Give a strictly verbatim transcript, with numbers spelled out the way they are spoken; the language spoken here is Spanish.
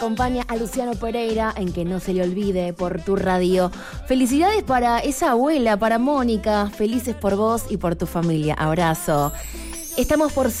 Acompaña a Luciano Pereira en Que no se le olvide por tu radio. Felicidades para esa abuela, para Mónica. Felices por vos y por tu familia. Abrazo. Estamos por